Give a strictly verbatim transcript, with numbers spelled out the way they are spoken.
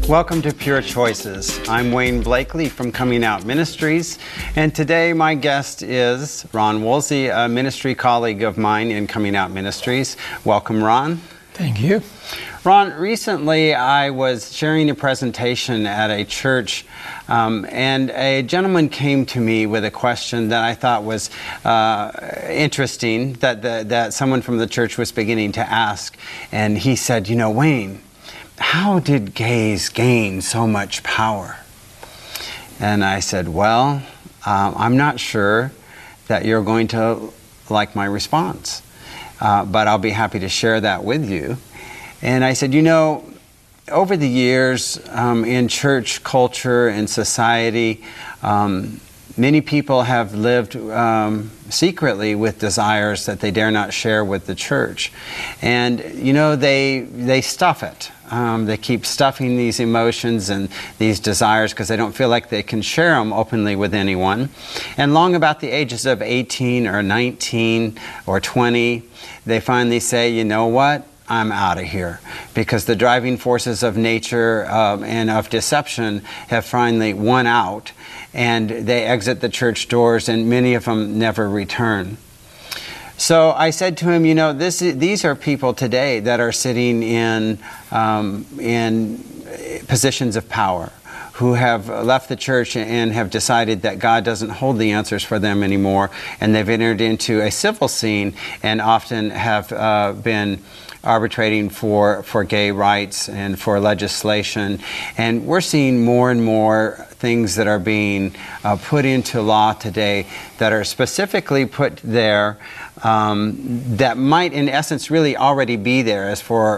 Welcome to Pure Choices. I'm Wayne Blakely from Coming Out Ministries, and today my guest is Ron Woolsey, a ministry colleague of mine in Coming Out Ministries. Welcome, Ron. Thank you. Ron, recently I was sharing a presentation at a church, um, and a gentleman came to me with a question that I thought was uh, interesting, that, the, that someone from the church was beginning to ask. And he said, you know, Wayne, how did gays gain so much power? And I said, well, um, I'm not sure that you're going to like my response, uh, but I'll be happy to share that with you. And I said, you know, over the years um, in church culture and society, um, many people have lived um, secretly with desires that they dare not share with the church. And, you know, they, they stuff it. Um, they keep stuffing these emotions and these desires because they don't feel like they can share them openly with anyone. And long about the ages of eighteen or nineteen or twenty, they finally say, you know what? I'm out of here, because the driving forces of nature um, and of deception have finally won out, and they exit the church doors, and many of them never return. So I said to him, you know, this, these are people today that are sitting in, um, in positions of power, who have left the church and have decided that God doesn't hold the answers for them anymore, and they've entered into a civil scene and often have uh, been arbitrating for, for gay rights and for legislation. And we're seeing more and more things that are being uh, put into law today that are specifically put there um, that might in essence really already be there, as for